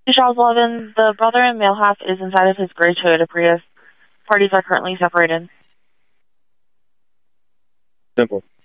Charles 11, the brother in male half is inside of his gray Toyota Prius. Parties are currently separated. Simple.